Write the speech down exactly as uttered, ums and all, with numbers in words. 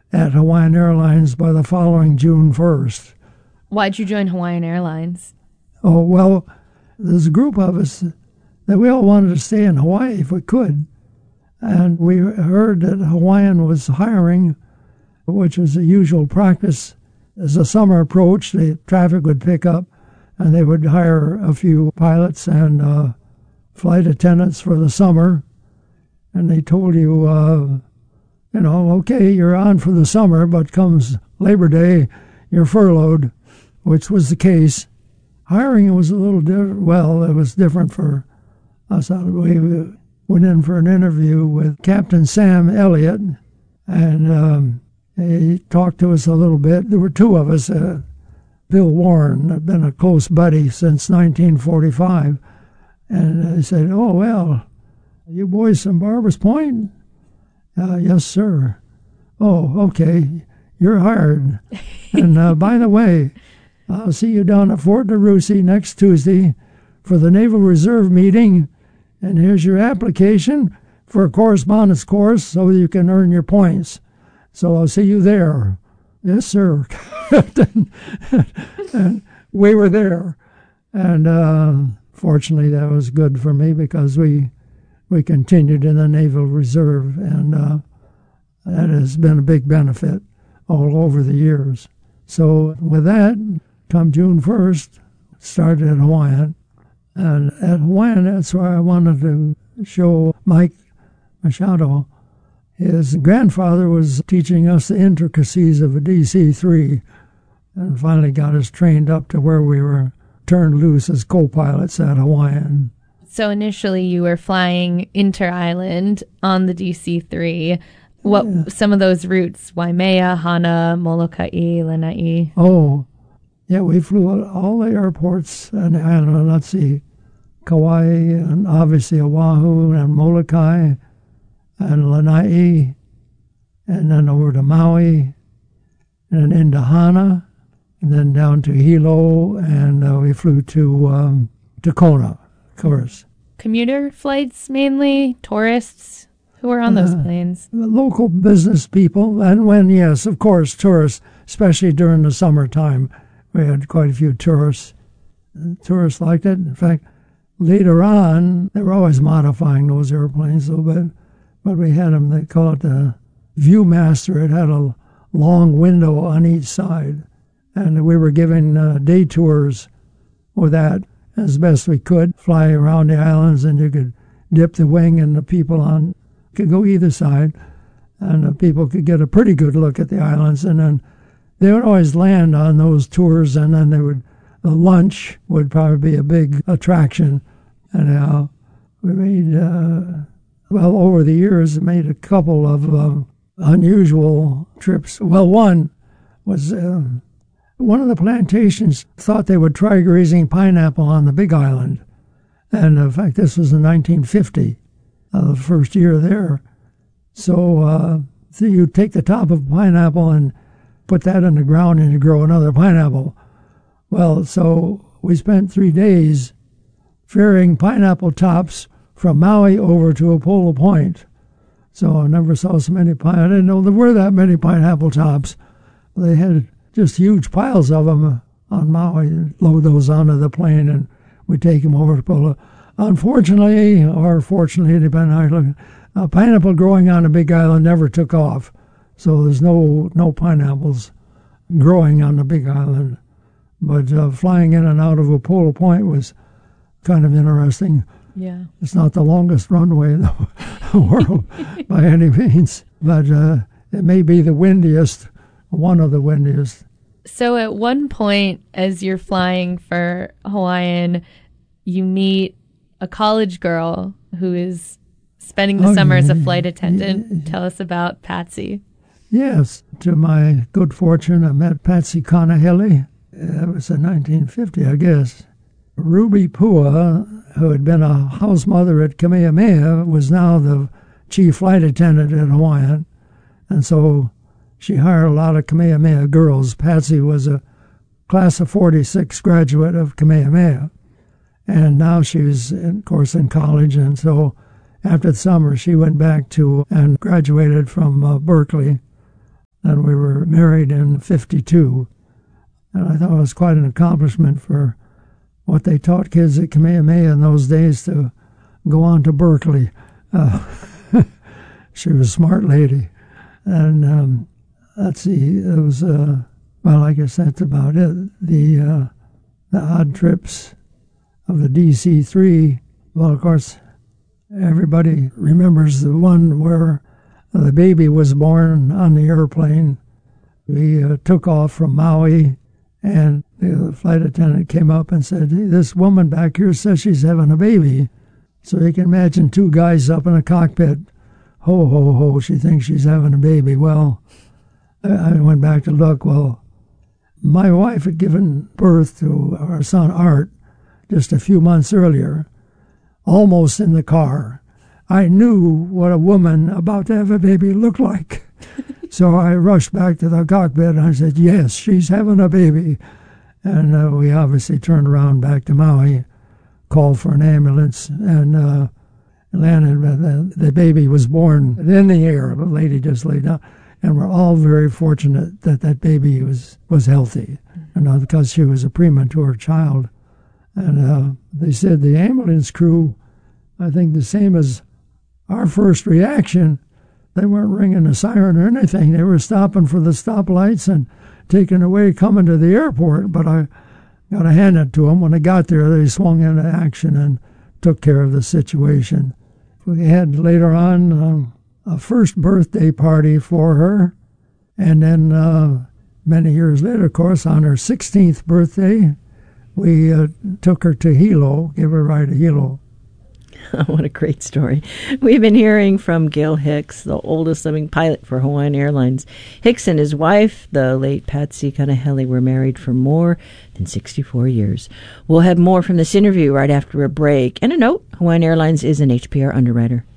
at Hawaiian Airlines by the following June first. Why'd you join Hawaiian Airlines? Oh, well, there's a group of us that we all wanted to stay in Hawaii if we could. And we heard that Hawaiian was hiring, which was the usual practice. As the summer approached, the traffic would pick up, and they would hire a few pilots and uh, flight attendants for the summer. And they told you, uh, you know, okay, you're on for the summer, but comes Labor Day, you're furloughed, which was the case. Hiring was a little different. Well, it was different for us. We went in for an interview with Captain Sam Elliott, and um, he talked to us a little bit. There were two of us. Uh, Bill Warren had been a close buddy since nineteen forty-five, and he said, "Oh, well, you boys from Barbers Point?" Uh, yes, sir. "Oh, okay, you're hired. And uh, by the way, I'll see you down at Fort DeRussy next Tuesday for the Naval Reserve meeting, and here's your application for a correspondence course so you can earn your points. So I'll see you there." "Yes, sir." And we were there. And uh, fortunately, that was good for me because we we continued in the Naval Reserve, and uh, that has been a big benefit all over the years. So with that, come June first, started at Hawaiian. And at Hawaiian, that's where I wanted to show Mike Machado. His grandfather was teaching us the intricacies of a D C three, and finally got us trained up to where we were turned loose as co-pilots at Hawaiian. So initially you were flying inter-island on the D C three. What yeah. Some of those routes, Waimea, Hana, Molokai, Lanai? Oh, yeah, we flew all the airports on the island. Let's see, Kauai, and obviously Oahu, and Molokai, and Lanai, and then over to Maui, and into Hana, and then down to Hilo, and uh, we flew to um, to Kona, of course. Commuter flights mainly? Tourists? Who were on those uh, planes? Local business people, and when, yes, of course, tourists, especially during the summertime. We had quite a few tourists. Tourists liked it. In fact, later on, they were always modifying those airplanes, though, but, but we had them, they call it the Viewmaster. It had a long window on each side, and we were given uh, day tours with that as best we could, fly around the islands, and you could dip the wing, and the people on could go either side, and the people could get a pretty good look at the islands, and then they would always land on those tours, and then they would, the lunch would probably be a big attraction. And uh, we made, uh, well, over the years, made a couple of uh, unusual trips. Well, one was uh, one of the plantations thought they would try grazing pineapple on the Big Island. And in fact, this was in nineteen fifty, uh, the first year there. So, uh, so you take the top of a pineapple and put that in the ground and you grow another pineapple. Well, so we spent three days ferrying pineapple tops from Maui over to Apollo Point. So I never saw so many pineapple. I didn't know there were that many pineapple tops. They had just huge piles of them on Maui. Load those onto the plane and we take them over to Apollo. Unfortunately, or fortunately, depending on how you look, uh, pineapple growing on a Big Island never took off. So there's no no pineapples growing on the Big Island. But uh, flying in and out of Apollo Point was kind of interesting. Yeah. It's not the longest runway in the world by any means, but uh, it may be the windiest, one of the windiest. So at one point, as you're flying for Hawaiian, you meet a college girl who is spending the oh, summer yeah, as a flight attendant. Yeah, yeah. Tell us about Patsy. Yes, to my good fortune, I met Patsy Kanahele. That was in nineteen fifty, I guess. Ruby Pua, who had been a house mother at Kamehameha, was now the chief flight attendant at Hawaiian. And so she hired a lot of Kamehameha girls. Patsy was a class of forty-six graduate of Kamehameha. And now she was, of course, in college. And so after the summer, she went back to and graduated from uh, Berkeley. and we were married in fifty-two. And I thought it was quite an accomplishment for what they taught kids at Kamehameha in those days to go on to Berkeley. Uh, she was a smart lady. And um, let's see, it was, uh, well, I guess that's about it. The, uh, the odd trips of the D C three, well, of course, everybody remembers the one where the baby was born on the airplane. We uh, took off from Maui, and the flight attendant came up and said, hey, this woman back here says she's having a baby. So you can imagine two guys up in a cockpit. Ho, ho, ho, she thinks she's having a baby. Well, I went back to look. Well, my wife had given birth to our son Art just a few months earlier, almost in the car. I knew what a woman about to have a baby looked like. So I rushed back to the cockpit and I said, yes, she's having a baby. And uh, we obviously turned around back to Maui, called for an ambulance, and uh, landed. The, the baby was born in the air. The lady just laid down. And we're all very fortunate that that baby was, was healthy, you know, because she was a premature child. And uh, they said the ambulance crew, I think the same as our first reaction, they weren't ringing a siren or anything. They were stopping for the stoplights and taking away, coming to the airport. But I got to hand it to them. When I got there, they swung into action and took care of the situation. We had later on um, a first birthday party for her. And then uh, many years later, of course, on her sixteenth birthday, we uh, took her to Hilo, gave her a ride to Hilo. What a great story. We've been hearing from Gil Hicks, the oldest living pilot for Hawaiian Airlines. Hicks and his wife, the late Patsy Kanahele, were married for more than sixty-four years. We'll have more from this interview right after a break. And a note, Hawaiian Airlines is an H P R underwriter.